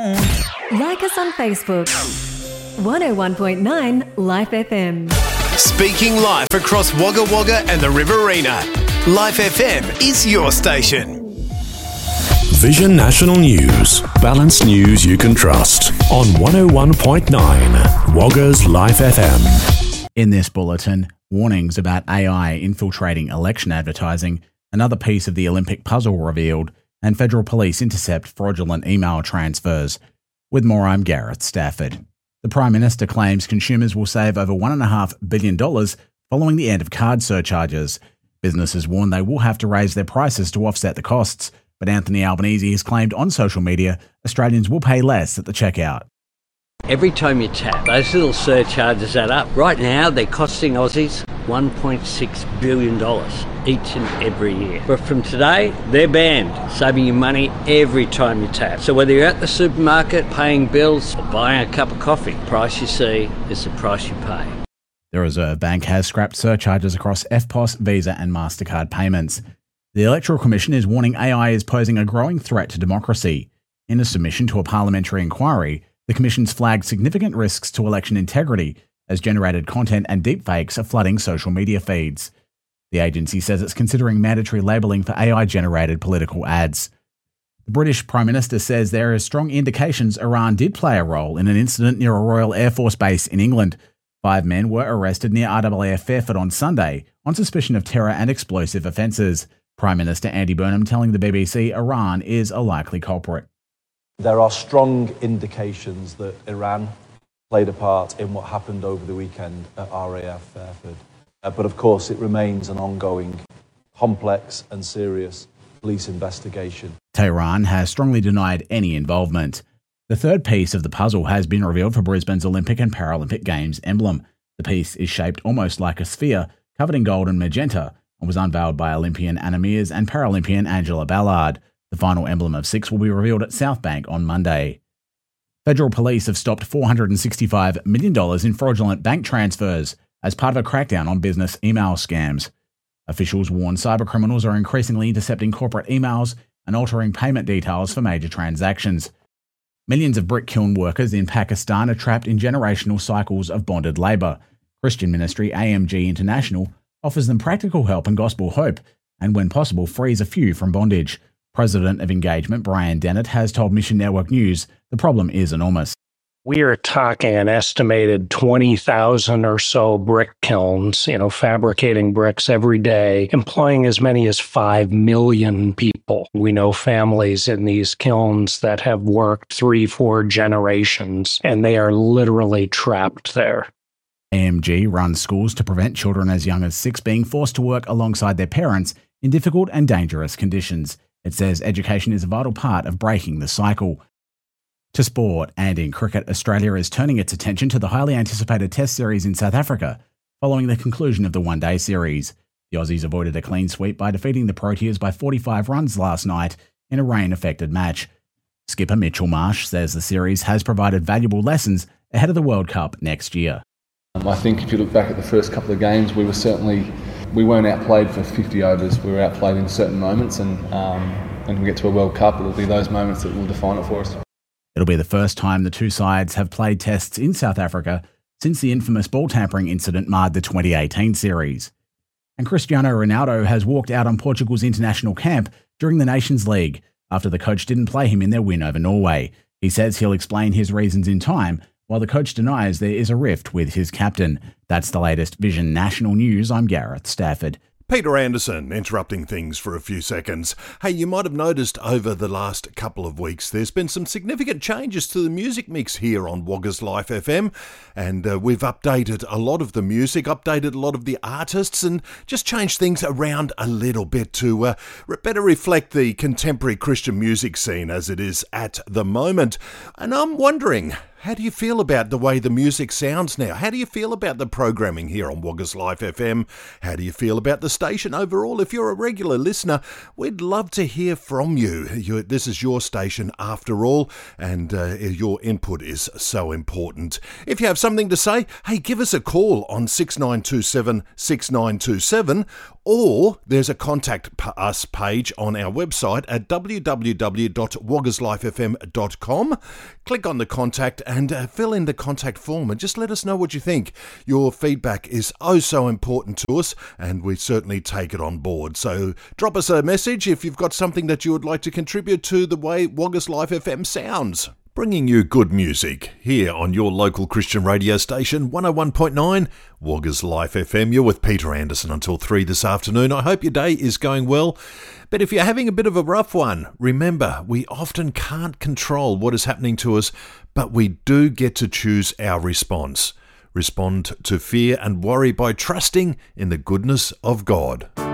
Like us on Facebook. 101.9 Life FM. Speaking live across Wagga Wagga and the Riverina. Life FM is your station. Vision National News. Balanced news you can trust. On 101.9 Wagga's Life FM. In this bulletin, warnings about AI infiltrating election advertising, another piece of the Olympic puzzle revealed, and federal police intercept fraudulent email transfers. With more, I'm Gareth Stafford. The Prime Minister claims consumers will save over $1.5 billion following the end of card surcharges. Businesses warn they will have to raise their prices to offset the costs, but Anthony Albanese has claimed on social media Australians will pay less at the checkout. Every time you tap, those little surcharges add up. Right now, they're costing Aussies $1.6 billion each and every year. But from today, they're banned, saving you money every time you tap. So whether you're at the supermarket, paying bills, or buying a cup of coffee, the price you see is the price you pay. The Reserve Bank has scrapped surcharges across EFTPOS, Visa and MasterCard payments. The Electoral Commission is warning AI is posing a growing threat to democracy. In a submission to a parliamentary inquiry, the Commission's flagged significant risks to election integrity as generated content and deepfakes are flooding social media feeds. The agency says it's considering mandatory labelling for AI-generated political ads. The British Prime Minister says there are strong indications Iran did play a role in an incident near a Royal Air Force base in England. 5 men were arrested near RAAF Fairford on Sunday on suspicion of terror and explosive offences. Prime Minister Andy Burnham telling the BBC Iran is a likely culprit. There are strong indications that Iran played a part in what happened over the weekend at RAF Fairford. But of course, it remains an ongoing, complex and serious police investigation. Tehran has strongly denied any involvement. The third piece of the puzzle has been revealed for Brisbane's Olympic and Paralympic Games emblem. The piece is shaped almost like a sphere, covered in gold and magenta, and was unveiled by Olympian Anna Meares and Paralympian Angela Ballard. The final emblem of 6 will be revealed at South Bank on Monday. Federal police have stopped $465 million in fraudulent bank transfers as part of a crackdown on business email scams. Officials warn cybercriminals are increasingly intercepting corporate emails and altering payment details for major transactions. Millions of brick kiln workers in Pakistan are trapped in generational cycles of bonded labour. Christian ministry AMG International offers them practical help and gospel hope, and when possible frees a few from bondage. President of Engagement Brian Dennett has told Mission Network News the problem is enormous. We are talking an estimated 20,000 or so brick kilns, fabricating bricks every day, employing as many as 5 million people. We know families in these kilns that have worked 3-4 generations, and they are literally trapped there. AMG runs schools to prevent children as young as 6 being forced to work alongside their parents in difficult and dangerous conditions. It says education is a vital part of breaking the cycle. To sport, and in cricket, Australia is turning its attention to the highly anticipated Test series in South Africa following the conclusion of the one-day series. The Aussies avoided a clean sweep by defeating the Proteas by 45 runs last night in a rain-affected match. Skipper Mitchell Marsh says the series has provided valuable lessons ahead of the World Cup next year. I think if you look back at the first couple of games, we weren't outplayed for 50 overs. We were outplayed in certain moments, and when we get to a World Cup, it'll be those moments that will define it for us. It'll be the first time the two sides have played tests in South Africa since the infamous ball tampering incident marred the 2018 series. And Cristiano Ronaldo has walked out on Portugal's international camp during the Nations League after the coach didn't play him in their win over Norway. He says he'll explain his reasons in time, while the coach denies there is a rift with his captain. That's the latest Vision National News. I'm Gareth Stafford. Peter Anderson, interrupting things for a few seconds. Hey, you might have noticed over the last couple of weeks there's been some significant changes to the music mix here on Wagga's Life FM, and we've updated a lot of the music, updated a lot of the artists, and just changed things around a little bit to better reflect the contemporary Christian music scene as it is at the moment. And I'm wondering, how do you feel about the way the music sounds now? How do you feel about the programming here on Wagga's Life FM? How do you feel about the station overall? If you're a regular listener, we'd love to hear from you. This is your station after all, and your input is so important. If you have something to say, hey, give us a call on 6927 6927, or there's a contact us page on our website at www.woggerslifefm.com. Click on the contact and fill in the contact form and just let us know what you think. Your feedback is oh so important to us, and we certainly take it on board. So drop us a message if you've got something that you would like to contribute to the way Woggers Life FM sounds. Bringing you good music here on your local Christian radio station, 101.9 Woggers Life FM. You're with Peter Anderson until 3 this afternoon. I hope your day is going well. But if you're having a bit of a rough one, remember, we often can't control what is happening to us, but we do get to choose our response. Respond to fear and worry by trusting in the goodness of God.